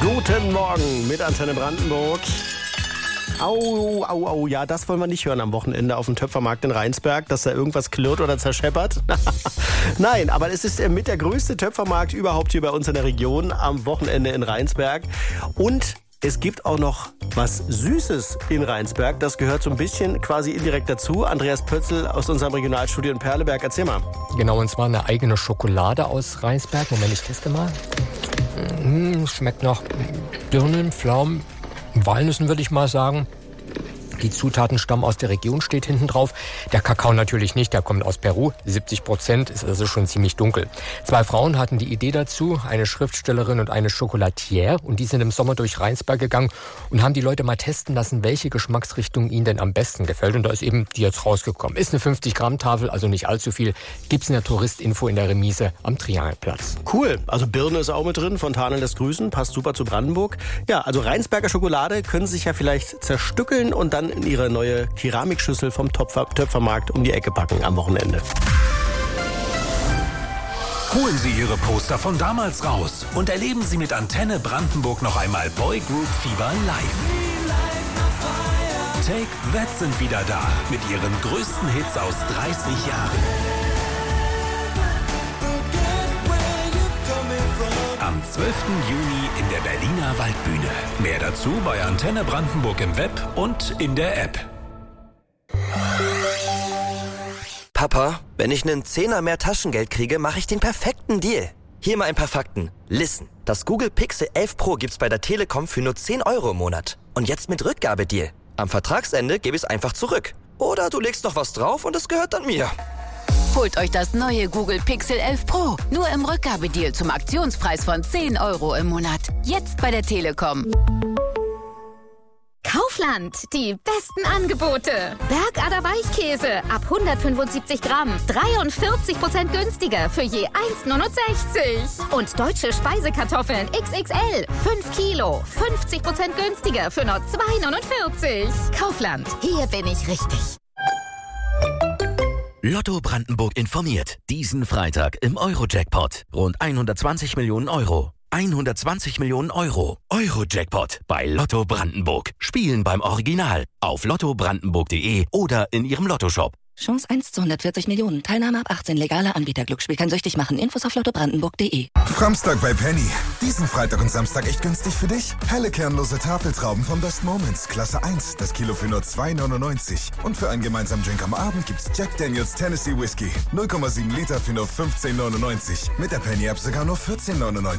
Guten Morgen mit Antenne Brandenburg. Au, au, au, ja, das wollen wir nicht hören am Wochenende auf dem Töpfermarkt in Rheinsberg, dass da irgendwas klirrt oder zerscheppert. Nein, aber es ist mit der größte Töpfermarkt überhaupt hier bei uns in der Region am Wochenende in Rheinsberg. Und es gibt auch noch was Süßes in Rheinsberg. Das gehört so ein bisschen quasi indirekt dazu. Andreas Pötzl aus unserem Regionalstudio in Perleberg. Erzähl mal. Genau, und zwar eine eigene Schokolade aus Rheinsberg. Moment, ich teste mal. Schmeckt nach Birnen, Pflaumen, Walnüssen, würde ich mal sagen. Die Zutaten stammen aus der Region, steht hinten drauf. Der Kakao natürlich nicht, der kommt aus Peru. 70%, ist also schon ziemlich dunkel. 2 Frauen hatten die Idee dazu, eine Schriftstellerin und eine Chocolatière. Und die sind im Sommer durch Rheinsberg gegangen und haben die Leute mal testen lassen, welche Geschmacksrichtung ihnen denn am besten gefällt. Und da ist eben die jetzt rausgekommen. Ist eine 50-Gramm-Tafel, also nicht allzu viel. Gibt's in der Touristinfo in der Remise am Triangelplatz. Cool, also Birne ist auch mit drin, Fontanen lässt grüßen, passt super zu Brandenburg. Ja, also Rheinsberger Schokolade können sich ja vielleicht zerstückeln und dann in ihre neue Keramikschüssel vom Töpfermarkt um die Ecke packen am Wochenende. Holen Sie Ihre Poster von damals raus und erleben Sie mit Antenne Brandenburg noch einmal Boygroup Fieber live. Take That sind wieder da mit ihren größten Hits aus 30 Jahren. Am 12. Juni in der Berliner Waldbühne. Mehr dazu bei Antenne Brandenburg im Web und in der App. Papa, wenn ich einen Zehner mehr Taschengeld kriege, mache ich den perfekten Deal. Hier mal ein paar Fakten. Listen, das Google Pixel 11 Pro gibt's bei der Telekom für nur 10 € im Monat. Und jetzt mit Rückgabedeal. Am Vertragsende gebe ich es einfach zurück. Oder du legst noch was drauf und es gehört dann mir. Holt euch das neue Google Pixel 11 Pro. Nur im Rückgabedeal zum Aktionspreis von 10 € im Monat. Jetzt bei der Telekom. Kaufland, die besten Angebote. Bergader Weichkäse ab 175 Gramm, 43% günstiger für je 1,69. Und deutsche Speisekartoffeln XXL, 5 Kilo, 50% günstiger für nur 2,49. Kaufland, hier bin ich richtig. Lotto Brandenburg informiert. Diesen Freitag im Euro-Jackpot. Rund 120 Millionen Euro. 120 Millionen Euro. Euro-Jackpot bei Lotto Brandenburg. Spielen beim Original. Auf lottobrandenburg.de oder in Ihrem Lottoshop. Chance 1 zu 140 Millionen. Teilnahme ab 18. Legaler Anbieter. Glücksspiel kann süchtig machen. Infos auf lottobrandenburg.de. Samstag bei Penny. Diesen Freitag und Samstag echt günstig für dich. Helle kernlose Tafeltrauben von Best Moments. Klasse 1. Das Kilo für nur 2,99. Und für einen gemeinsamen Drink am Abend gibt's Jack Daniels Tennessee Whiskey. 0,7 Liter für nur 15,99. Mit der Penny-App sogar nur 14,99.